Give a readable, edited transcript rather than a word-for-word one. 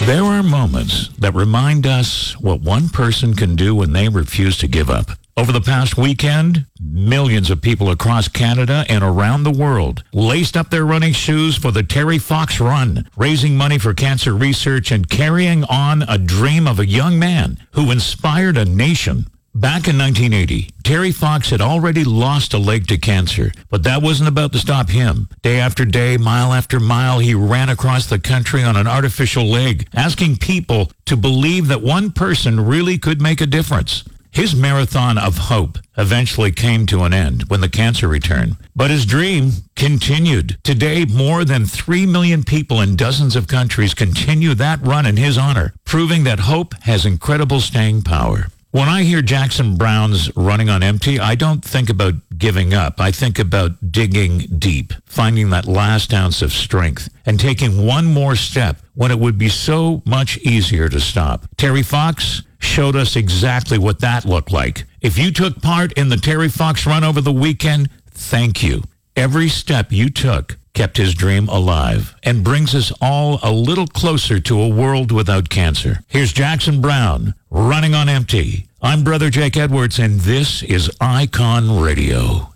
There are moments that remind us what one person can do when they refuse to give up. Over the past weekend, millions of people across Canada and around the world laced up their running shoes for the Terry Fox Run, raising money for cancer research and carrying on a dream of a young man who inspired a nation. Back in 1980, Terry Fox had already lost a leg to cancer, but that wasn't about to stop him. Day after day, mile after mile, he ran across the country on an artificial leg, asking people to believe that one person really could make a difference. His marathon of hope eventually came to an end when the cancer returned, but his dream continued. Today, more than 3 million people in dozens of countries continue that run in his honor, proving that hope has incredible staying power. When I hear Jackson Browne's Running on Empty, I don't think about giving up. I think about digging deep, finding that last ounce of strength, and taking one more step when it would be so much easier to stop. Terry Fox showed us exactly what that looked like. If you took part in the Terry Fox Run over the weekend, thank you. Every step you took kept his dream alive and brings us all a little closer to a world without cancer. Here's Jackson Browne, Running on Empty. I'm Brother Jake Edwards, and this is Icon Radio.